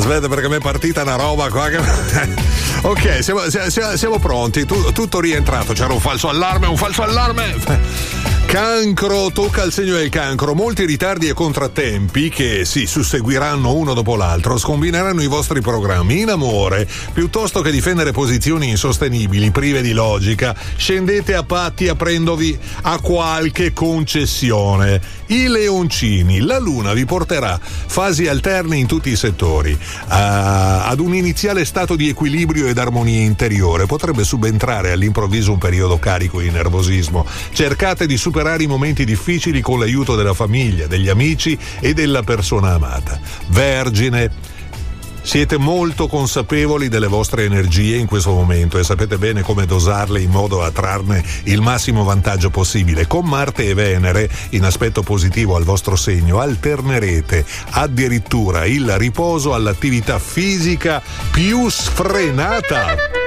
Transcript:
Aspetta, perché mi è partita una roba qua che... Ok, siamo pronti, tutto rientrato, c'era un falso allarme. Cancro, tocca al segno del cancro. Molti ritardi e contrattempi che si susseguiranno uno dopo l'altro scombineranno i vostri programmi. In amore, piuttosto che difendere posizioni insostenibili, prive di logica, scendete a patti aprendovi a qualche concessione. I leoncini, la luna vi porterà fasi alterne in tutti i settori. Ad un iniziale stato di equilibrio ed armonia interiore potrebbe subentrare all'improvviso un periodo carico di nervosismo. Cercate di superare i momenti difficili con l'aiuto della famiglia, degli amici e della persona amata. Vergine, siete molto consapevoli delle vostre energie in questo momento e sapete bene come dosarle in modo da trarne il massimo vantaggio possibile. Con Marte e Venere in aspetto positivo al vostro segno alternerete addirittura il riposo all'attività fisica più sfrenata.